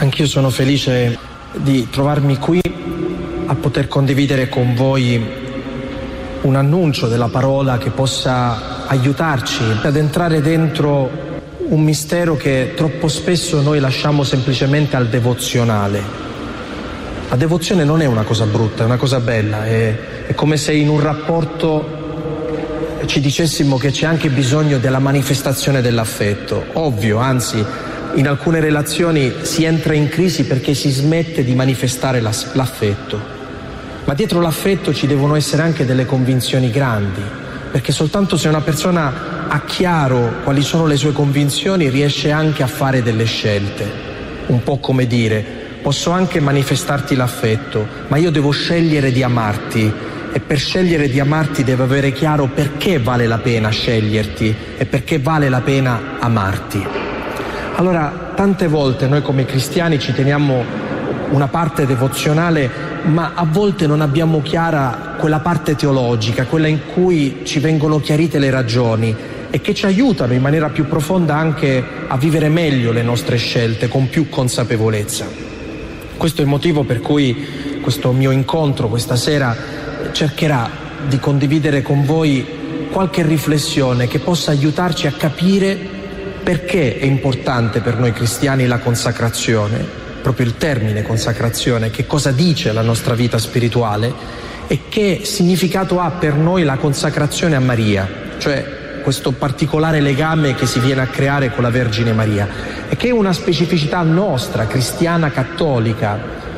Anch'io sono felice di trovarmi qui a poter condividere con voi un annuncio della parola che possa aiutarci ad entrare dentro un mistero che troppo spesso noi lasciamo semplicemente al devozionale. La devozione non è una cosa brutta, è una cosa bella, è come se in un rapporto ci dicessimo che c'è anche bisogno della manifestazione dell'affetto. Ovvio, anzi, in alcune relazioni si entra in crisi perché si smette di manifestare l'affetto. Ma dietro l'affetto ci devono essere anche delle convinzioni grandi, perché soltanto se una persona ha chiaro quali sono le sue convinzioni riesce anche a fare delle scelte. Un po' come dire: posso anche manifestarti l'affetto, ma io devo scegliere di amarti, e per scegliere di amarti devo avere chiaro perché vale la pena sceglierti e perché vale la pena amarti. Allora, tante volte noi come cristiani ci teniamo una parte devozionale, ma a volte non abbiamo chiara quella parte teologica, quella in cui ci vengono chiarite le ragioni e che ci aiutano in maniera più profonda anche a vivere meglio le nostre scelte con più consapevolezza. Questo è il motivo per cui questo mio incontro questa sera cercherà di condividere con voi qualche riflessione che possa aiutarci a capire perché è importante per noi cristiani la consacrazione, proprio il termine consacrazione, che cosa dice la nostra vita spirituale e che significato ha per noi la consacrazione a Maria, cioè questo particolare legame che si viene a creare con la Vergine Maria e che è una specificità nostra, cristiana, cattolica,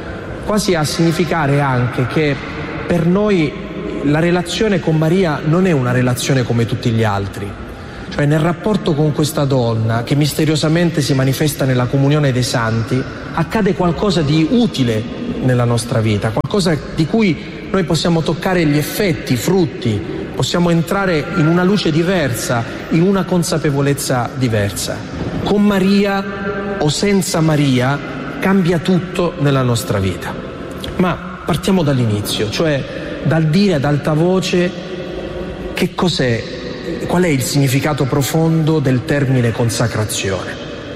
quasi a significare anche che per noi la relazione con Maria non è una relazione come tutti gli altri. Cioè nel rapporto con questa donna che misteriosamente si manifesta nella comunione dei santi accade qualcosa di utile nella nostra vita, qualcosa di cui noi possiamo toccare gli effetti, i frutti, possiamo entrare in una luce diversa, in una consapevolezza diversa. Con Maria o senza Maria cambia tutto nella nostra vita. Ma partiamo dall'inizio, cioè dal dire ad alta voce che cos'è, qual è il significato profondo del termine consacrazione.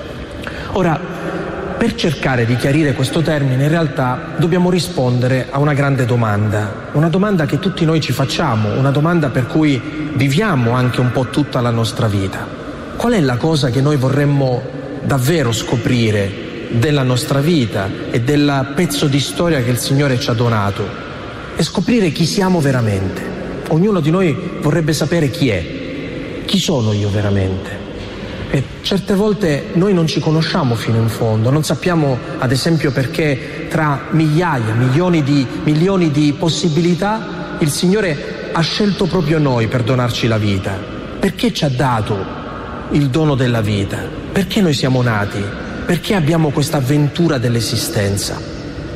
Ora, per cercare di chiarire questo termine, in realtà dobbiamo rispondere a una grande domanda, una domanda che tutti noi ci facciamo, una domanda per cui viviamo anche un po' tutta la nostra vita. Qual è la cosa che noi vorremmo davvero scoprire della nostra vita e del pezzo di storia che il Signore ci ha donato? E scoprire chi siamo veramente. Ognuno di noi vorrebbe sapere chi è. Chi sono io veramente? E certe volte noi non ci conosciamo fino in fondo, non sappiamo ad esempio perché tra migliaia, milioni di possibilità il Signore ha scelto proprio noi per donarci la vita. Perché ci ha dato il dono della vita? Perché noi siamo nati? Perché abbiamo questa avventura dell'esistenza?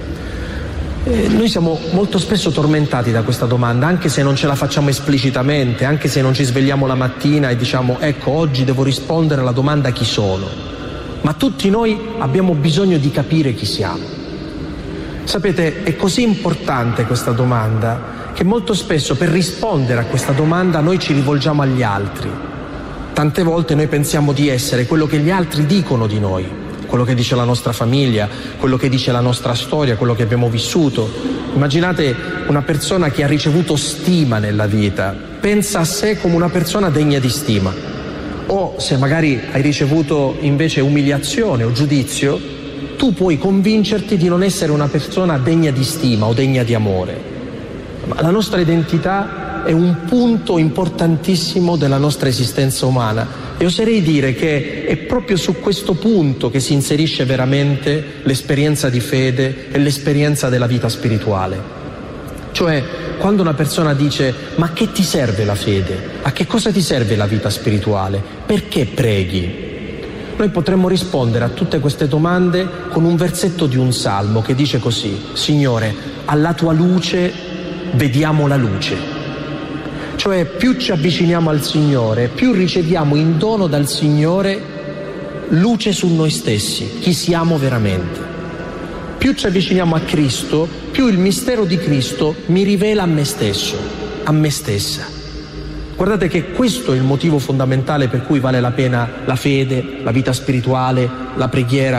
Noi siamo molto spesso tormentati da questa domanda, anche se non ce la facciamo esplicitamente, anche se non ci svegliamo la mattina e diciamo: ecco, oggi devo rispondere alla domanda chi sono. Ma tutti noi abbiamo bisogno di capire chi siamo. Sapete, è così importante questa domanda che molto spesso per rispondere a questa domanda noi ci rivolgiamo agli altri. Tante volte noi pensiamo di essere quello che gli altri dicono di noi, quello che dice la nostra famiglia, quello che dice la nostra storia, quello che abbiamo vissuto. Immaginate una persona che ha ricevuto stima nella vita, pensa a sé come una persona degna di stima. O se magari hai ricevuto invece umiliazione o giudizio, tu puoi convincerti di non essere una persona degna di stima o degna di amore. Ma la nostra identità è un punto importantissimo della nostra esistenza umana. E oserei dire che è proprio su questo punto che si inserisce veramente l'esperienza di fede e l'esperienza della vita spirituale. Cioè, quando una persona dice: ma a che ti serve la fede? A che cosa ti serve la vita spirituale? Perché preghi? Noi potremmo rispondere a tutte queste domande con un versetto di un salmo che dice così: Signore, alla tua luce vediamo la luce. Cioè, più ci avviciniamo al Signore, più riceviamo in dono dal Signore luce su noi stessi, chi siamo veramente. Più ci avviciniamo a Cristo, più il mistero di Cristo mi rivela a me stesso, a me stessa. Guardate che questo è il motivo fondamentale per cui vale la pena la fede, la vita spirituale, la preghiera.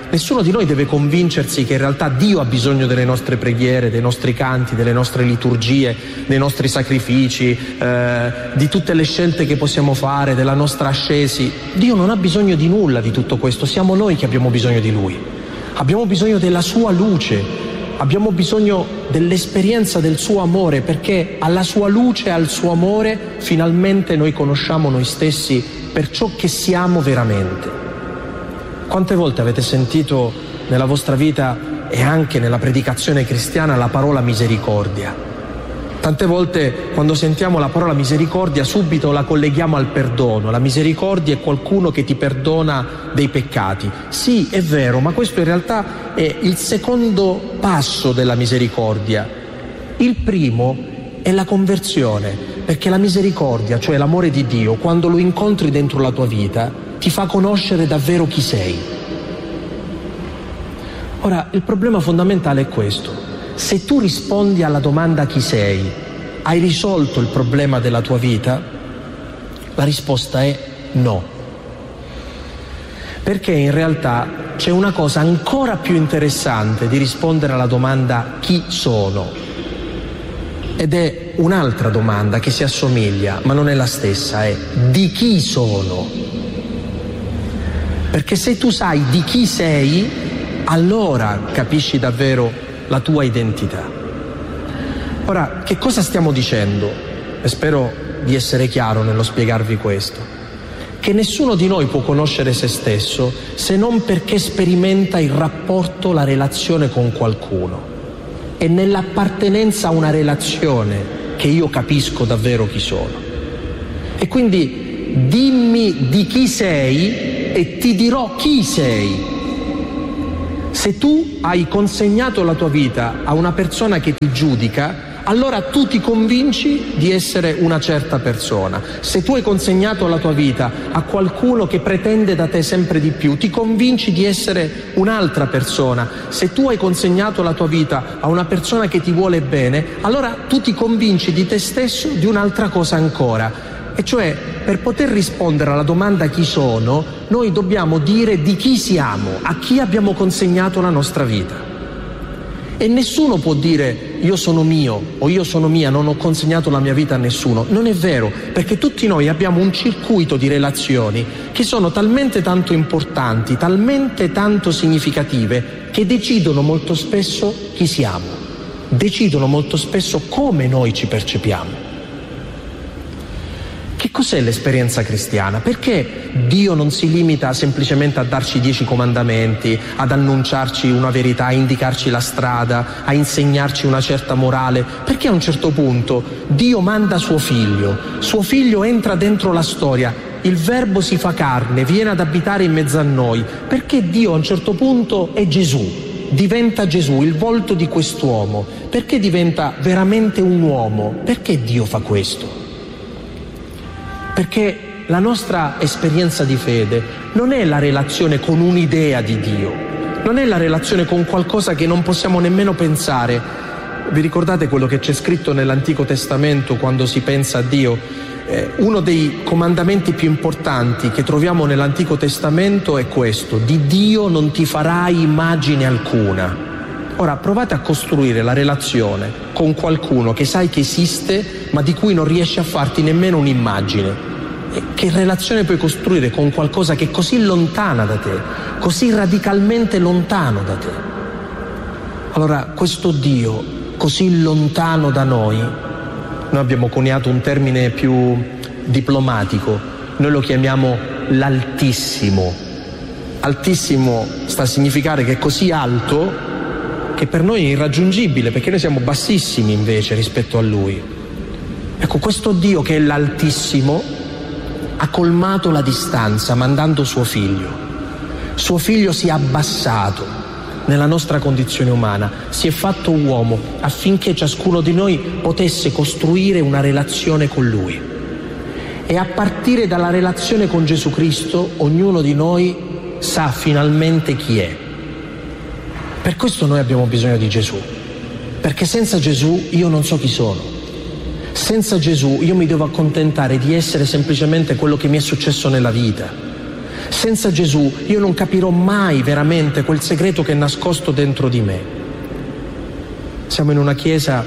Nessuno di noi deve convincersi che in realtà Dio ha bisogno delle nostre preghiere, dei nostri canti, delle nostre liturgie, dei nostri sacrifici, di tutte le scelte che possiamo fare, della nostra ascesi. Dio non ha bisogno di nulla di tutto questo, siamo noi che abbiamo bisogno di Lui. Abbiamo bisogno della Sua luce, abbiamo bisogno dell'esperienza del Suo amore, perché alla Sua luce e al Suo amore finalmente noi conosciamo noi stessi per ciò che siamo veramente. Quante volte avete sentito nella vostra vita e anche nella predicazione cristiana la parola misericordia? Tante volte quando sentiamo la parola misericordia subito la colleghiamo al perdono. La misericordia è qualcuno che ti perdona dei peccati. Sì, è vero, ma questo in realtà è il secondo passo della misericordia. Il primo è la conversione, perché la misericordia, cioè l'amore di Dio, quando lo incontri dentro la tua vita, ti fa conoscere davvero chi sei. Ora, il problema fondamentale è questo. Se tu rispondi alla domanda chi sei, hai risolto il problema della tua vita? La risposta è no. Perché in realtà c'è una cosa ancora più interessante di rispondere alla domanda chi sono. Ed è un'altra domanda che si assomiglia, ma non è la stessa, è di chi sono. Perché se tu sai di chi sei, allora capisci davvero la tua identità. Ora, che cosa stiamo dicendo? E spero di essere chiaro nello spiegarvi questo. Che nessuno di noi può conoscere se stesso se non perché sperimenta il rapporto, la relazione con qualcuno. È nell'appartenenza a una relazione che io capisco davvero chi sono. E quindi dimmi di chi sei e ti dirò chi sei. Se tu hai consegnato la tua vita a una persona che ti giudica, allora tu ti convinci di essere una certa persona. Se tu hai consegnato la tua vita a qualcuno che pretende da te sempre di più, ti convinci di essere un'altra persona. Se tu hai consegnato la tua vita a una persona che ti vuole bene, allora tu ti convinci di te stesso di un'altra cosa ancora. E cioè, per poter rispondere alla domanda chi sono, noi dobbiamo dire di chi siamo, a chi abbiamo consegnato la nostra vita. E nessuno può dire io sono mio o io sono mia, non ho consegnato la mia vita a nessuno. Non è vero, perché tutti noi abbiamo un circuito di relazioni che sono talmente tanto importanti, talmente tanto significative, che decidono molto spesso chi siamo, decidono molto spesso come noi ci percepiamo. Che cos'è l'esperienza cristiana? Perché Dio non si limita semplicemente a darci 10 comandamenti, ad annunciarci una verità, a indicarci la strada, a insegnarci una certa morale? Perché a un certo punto Dio manda suo figlio entra dentro la storia, il Verbo si fa carne, viene ad abitare in mezzo a noi? Perché Dio a un certo punto è Gesù, diventa Gesù, il volto di quest'uomo? Perché diventa veramente un uomo? Perché Dio fa questo? Perché la nostra esperienza di fede non è la relazione con un'idea di Dio, non è la relazione con qualcosa che non possiamo nemmeno pensare. Vi ricordate quello che c'è scritto nell'Antico Testamento quando si pensa a Dio? Uno dei comandamenti più importanti che troviamo nell'Antico Testamento è questo: di Dio non ti farai immagine alcuna. Ora provate a costruire la relazione con qualcuno che sai che esiste ma di cui non riesci a farti nemmeno un'immagine. Che relazione puoi costruire con qualcosa che è così lontana da te, così radicalmente lontano da te? Allora questo Dio così lontano da noi abbiamo coniato un termine più diplomatico, noi lo chiamiamo l'Altissimo. Altissimo sta a significare che è così alto che per noi è irraggiungibile, perché noi siamo bassissimi invece rispetto a Lui. Ecco, questo Dio che è l'Altissimo ha colmato la distanza mandando suo figlio. Suo figlio si è abbassato nella nostra condizione umana, si è fatto uomo affinché ciascuno di noi potesse costruire una relazione con Lui. E a partire dalla relazione con Gesù Cristo, ognuno di noi sa finalmente chi è. Per questo noi abbiamo bisogno di Gesù, perché senza Gesù io non so chi sono. Senza Gesù io mi devo accontentare di essere semplicemente quello che mi è successo nella vita. Senza Gesù io non capirò mai veramente quel segreto che è nascosto dentro di me. Siamo in una chiesa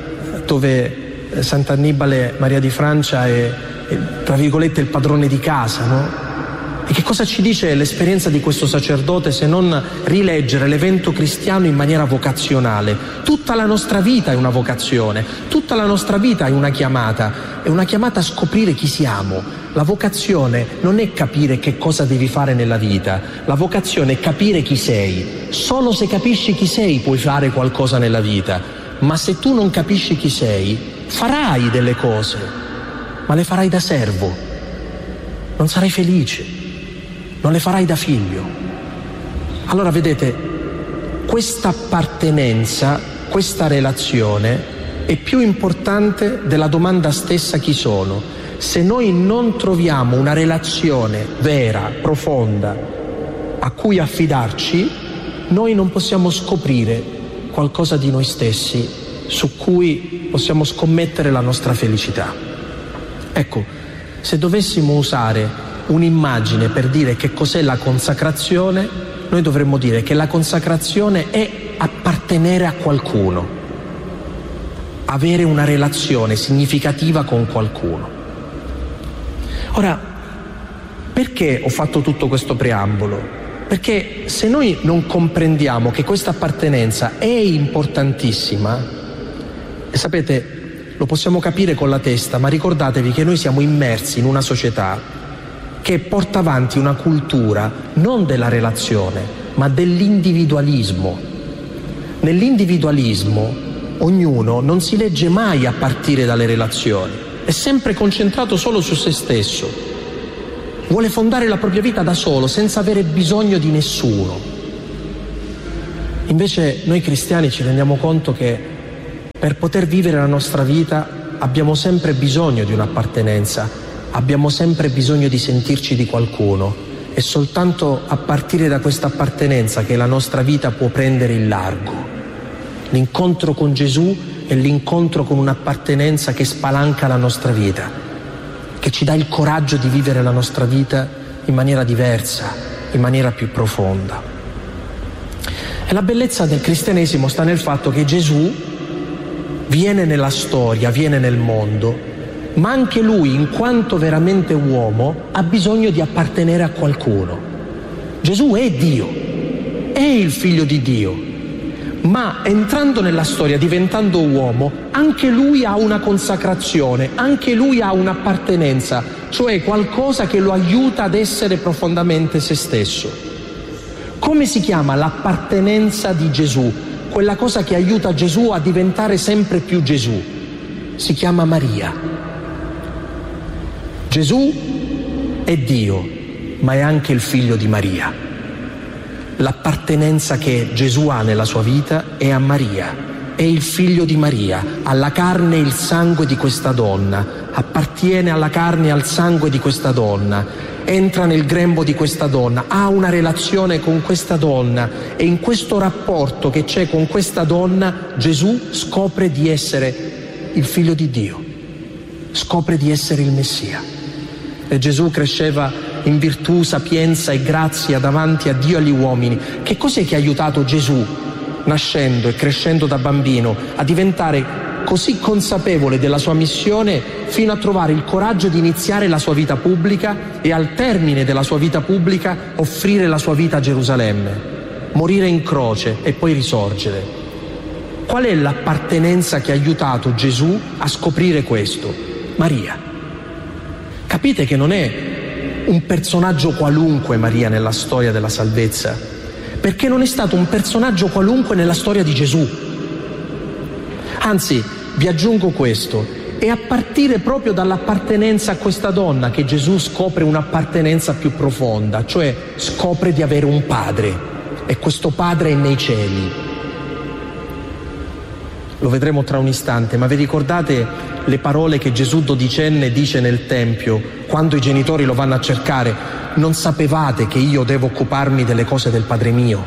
dove Sant'Annibale Maria di Francia è, tra virgolette, il padrone di casa, no? E che cosa ci dice l'esperienza di questo sacerdote se non rileggere l'evento cristiano in maniera vocazionale? Tutta la nostra vita è una vocazione, tutta la nostra vita è una chiamata a scoprire chi siamo. La vocazione non è capire che cosa devi fare nella vita, la vocazione è capire chi sei. Solo se capisci chi sei puoi fare qualcosa nella vita, ma se tu non capisci chi sei, farai delle cose, ma le farai da servo, non sarai felice. Non le farai da figlio. Allora vedete, questa appartenenza, questa relazione è più importante della domanda stessa chi sono. Se noi non troviamo una relazione vera, profonda, a cui affidarci, noi non possiamo scoprire qualcosa di noi stessi su cui possiamo scommettere la nostra felicità. Ecco, se dovessimo usare un'immagine per dire che cos'è la consacrazione, noi dovremmo dire che la consacrazione è appartenere a qualcuno, avere una relazione significativa con qualcuno. Ora, perché ho fatto tutto questo preambolo? Perché se noi non comprendiamo che questa appartenenza è importantissima, e sapete, lo possiamo capire con la testa, ma ricordatevi che noi siamo immersi in una società che porta avanti una cultura non della relazione, ma dell'individualismo. Nell'individualismo ognuno non si legge mai a partire dalle relazioni, è sempre concentrato solo su se stesso, vuole fondare la propria vita da solo, senza avere bisogno di nessuno. Invece noi cristiani ci rendiamo conto che per poter vivere la nostra vita abbiamo sempre bisogno di un'appartenenza, abbiamo sempre bisogno di sentirci di qualcuno. È soltanto a partire da questa appartenenza che la nostra vita può prendere il largo. L'incontro con Gesù è l'incontro con un'appartenenza che spalanca la nostra vita, che ci dà il coraggio di vivere la nostra vita in maniera diversa, in maniera più profonda. E la bellezza del cristianesimo sta nel fatto che Gesù viene nella storia, viene nel mondo, ma anche lui, in quanto veramente uomo, ha bisogno di appartenere a qualcuno. Gesù è Dio, è il figlio di Dio, ma entrando nella storia, diventando uomo, anche lui ha una consacrazione, anche lui ha un'appartenenza, cioè qualcosa che lo aiuta ad essere profondamente se stesso. Come si chiama l'appartenenza di Gesù? Quella cosa che aiuta Gesù a diventare sempre più Gesù. Si chiama Maria. Gesù è Dio, ma è anche il figlio di Maria. L'appartenenza che Gesù ha nella sua vita è a Maria, è il figlio di Maria, alla carne e il sangue di questa donna, appartiene alla carne e al sangue di questa donna, entra nel grembo di questa donna, ha una relazione con questa donna e in questo rapporto che c'è con questa donna Gesù scopre di essere il figlio di Dio, scopre di essere il Messia. E Gesù cresceva in virtù, sapienza e grazia davanti a Dio e agli uomini. Che cos'è che ha aiutato Gesù, nascendo e crescendo da bambino, a diventare così consapevole della sua missione fino a trovare il coraggio di iniziare la sua vita pubblica e al termine della sua vita pubblica offrire la sua vita a Gerusalemme, morire in croce e poi risorgere? Qual è l'appartenenza che ha aiutato Gesù a scoprire questo? Maria. Capite che non è un personaggio qualunque Maria nella storia della salvezza, perché non è stato un personaggio qualunque nella storia di Gesù. Anzi, vi aggiungo questo, è a partire proprio dall'appartenenza a questa donna che Gesù scopre un'appartenenza più profonda, cioè scopre di avere un padre, e questo padre è nei cieli. Lo vedremo tra un istante, ma vi ricordate le parole che Gesù dodicenne dice nel Tempio quando i genitori lo vanno a cercare? Non sapevate che io devo occuparmi delle cose del Padre mio?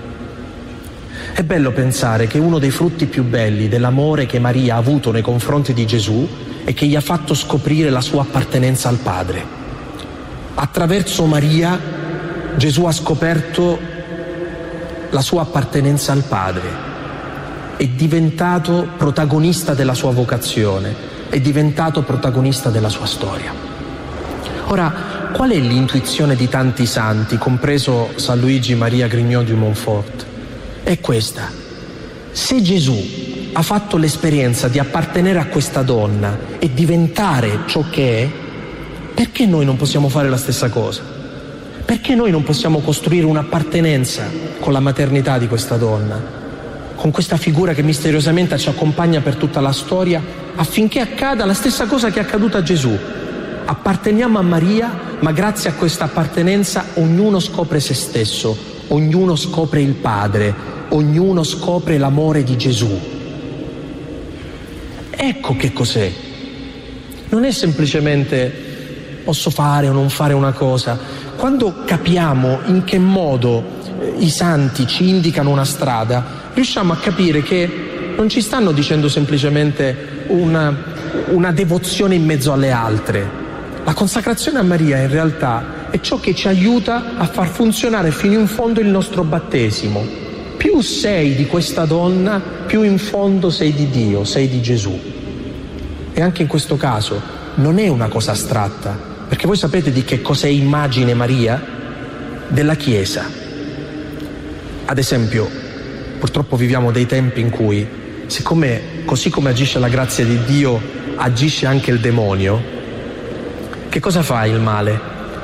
È bello pensare che uno dei frutti più belli dell'amore che Maria ha avuto nei confronti di Gesù è che gli ha fatto scoprire la sua appartenenza al Padre. Attraverso Maria Gesù ha scoperto la sua appartenenza al Padre, è diventato protagonista della sua vocazione, è diventato protagonista della sua storia. Ora, qual è l'intuizione di tanti santi, compreso San Luigi Maria Grignon du Montfort? È questa: se Gesù ha fatto l'esperienza di appartenere a questa donna e diventare ciò che è, perché noi non possiamo fare la stessa cosa? Perché noi non possiamo costruire un'appartenenza con la maternità di questa donna, con questa figura che misteriosamente ci accompagna per tutta la storia, affinché accada la stessa cosa che è accaduta a Gesù? Apparteniamo a Maria, ma grazie a questa appartenenza ognuno scopre se stesso, ognuno scopre il Padre, ognuno scopre l'amore di Gesù. Ecco che cos'è. Non è semplicemente posso fare o non fare una cosa. Quando capiamo in che modo i santi ci indicano una strada, riusciamo a capire che non ci stanno dicendo semplicemente una devozione in mezzo alle altre. La consacrazione a Maria in realtà è ciò che ci aiuta a far funzionare fino in fondo il nostro battesimo. Più sei di questa donna, più in fondo sei di Dio, sei di Gesù. E anche in questo caso non è una cosa astratta, perché voi sapete di che cos'è immagine Maria? Della Chiesa. Ad esempio, purtroppo viviamo dei tempi in cui, siccome così come agisce la grazia di Dio, agisce anche il demonio, che cosa fa il male?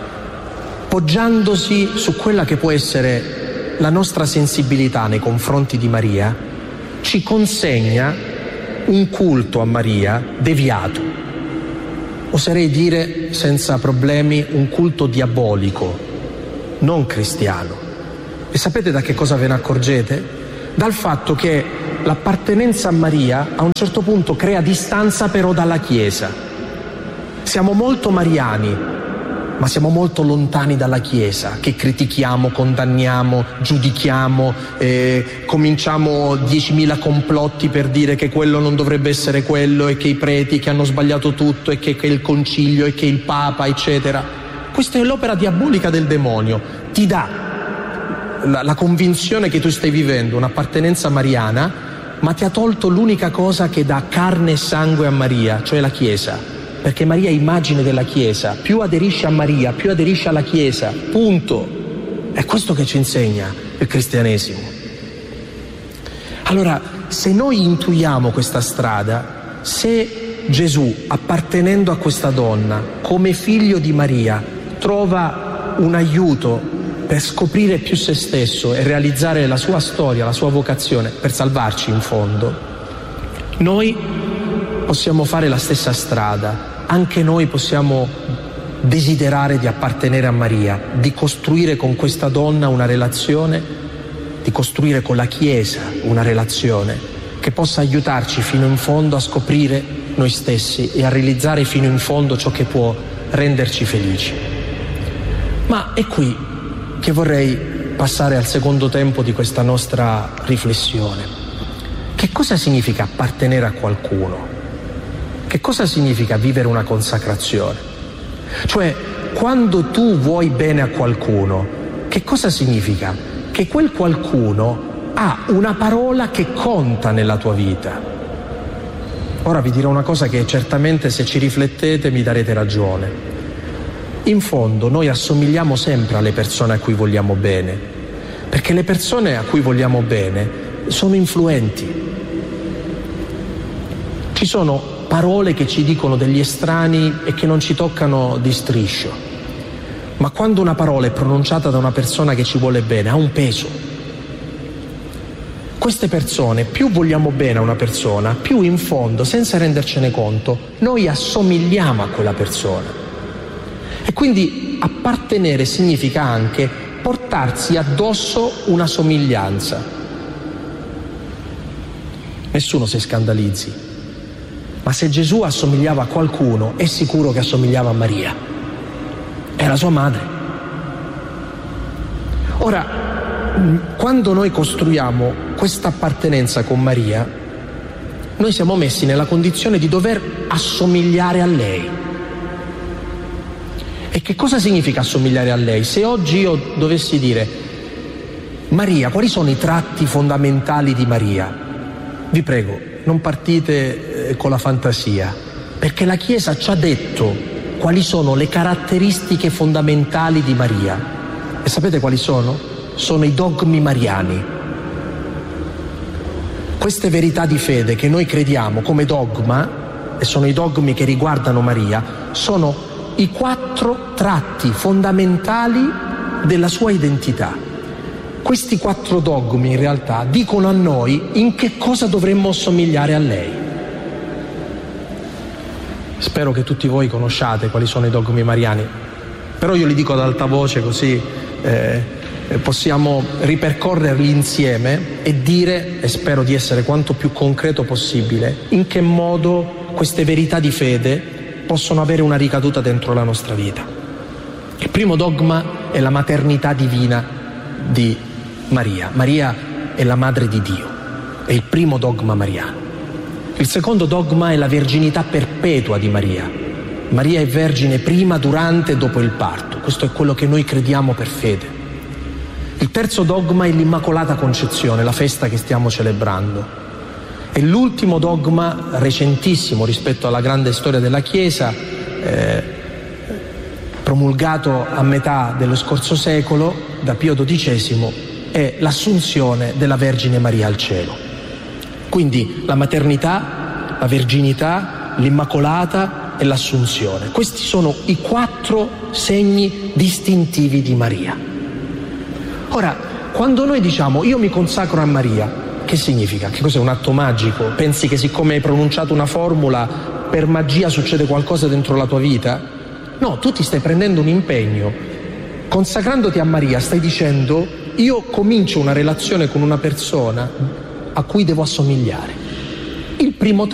Poggiandosi su quella che può essere la nostra sensibilità nei confronti di Maria, ci consegna un culto a Maria deviato. Oserei dire senza problemi un culto diabolico, non cristiano. E sapete da che cosa ve ne accorgete? Dal fatto che l'appartenenza a Maria a un certo punto crea distanza però dalla Chiesa. Siamo molto mariani, ma siamo molto lontani dalla Chiesa, che critichiamo, condanniamo, giudichiamo, cominciamo 10.000 complotti per dire che quello non dovrebbe essere quello e che i preti che hanno sbagliato tutto e che il concilio e che il Papa, eccetera. Questa è l'opera diabolica del demonio. Ti dà la convinzione che tu stai vivendo un'appartenenza mariana, ma ti ha tolto l'unica cosa che dà carne e sangue a Maria, cioè la Chiesa. Perché Maria è immagine della Chiesa, più aderisce a Maria, più aderisce alla Chiesa, punto. È questo che ci insegna il cristianesimo. Allora, se noi intuiamo questa strada, se Gesù, appartenendo a questa donna, come figlio di Maria, trova un aiuto per scoprire più se stesso e realizzare la sua storia, la sua vocazione, per salvarci in fondo, noi possiamo fare la stessa strada. Anche noi possiamo desiderare di appartenere a Maria, di costruire con questa donna una relazione, di costruire con la Chiesa una relazione che possa aiutarci fino in fondo a scoprire noi stessi e a realizzare fino in fondo ciò che può renderci felici. Ma è qui che vorrei passare al secondo tempo di questa nostra riflessione. Che cosa significa appartenere a qualcuno? Che cosa significa vivere una consacrazione? Cioè, quando tu vuoi bene a qualcuno, che cosa significa? Che quel qualcuno ha una parola che conta nella tua vita. Ora vi dirò una cosa che certamente, se ci riflettete, mi darete ragione. In fondo noi assomigliamo sempre alle persone a cui vogliamo bene, perché le persone a cui vogliamo bene sono influenti. Ci sono parole che ci dicono degli estranei e che non ci toccano di striscio, ma quando una parola è pronunciata da una persona che ci vuole bene ha un peso. Queste persone, più vogliamo bene a una persona, più in fondo, senza rendercene conto, noi assomigliamo a quella persona. E quindi appartenere significa anche portarsi addosso una somiglianza. Nessuno si scandalizzi. Ma se Gesù assomigliava a qualcuno, è sicuro che assomigliava a Maria. Era sua madre. Ora, quando noi costruiamo questa appartenenza con Maria, noi siamo messi nella condizione di dover assomigliare a lei. E che cosa significa assomigliare a lei? Se oggi io dovessi dire: Maria, quali sono i tratti fondamentali di Maria? Vi prego, non partite con la fantasia, perché la Chiesa ci ha detto quali sono le caratteristiche fondamentali di Maria. E sapete quali sono? Sono i dogmi mariani. Queste verità di fede che noi crediamo come dogma, e sono i dogmi che riguardano Maria, sono i 4 tratti fondamentali della sua identità. Questi 4 dogmi in realtà dicono a noi in che cosa dovremmo assomigliare a lei. Spero che tutti voi conosciate quali sono i dogmi mariani, però io li dico ad alta voce così possiamo ripercorrerli insieme e dire, e spero di essere quanto più concreto possibile, in che modo queste verità di fede possono avere una ricaduta dentro la nostra vita. Il primo dogma è la maternità divina di Maria. Maria è la madre di Dio, è il primo dogma mariano. Il secondo dogma è la verginità perpetua di Maria. Maria è vergine prima, durante e dopo il parto. Questo è quello che noi crediamo per fede. Il terzo dogma è l'Immacolata Concezione, la festa che stiamo celebrando. E l'ultimo dogma, recentissimo rispetto alla grande storia della Chiesa, promulgato a metà dello scorso secolo da Pio XII, è l'assunzione della Vergine Maria al cielo. Quindi la maternità, la verginità, l'Immacolata e l'assunzione. Questi sono i 4 segni distintivi di Maria. Ora, quando noi diciamo io mi consacro a Maria, che significa? Che cos'è, un atto magico? Pensi che siccome hai pronunciato una formula per magia succede qualcosa dentro la tua vita? No, tu ti stai prendendo un impegno. Consacrandoti a Maria stai dicendo: io comincio una relazione con una persona a cui devo assomigliare. Il primo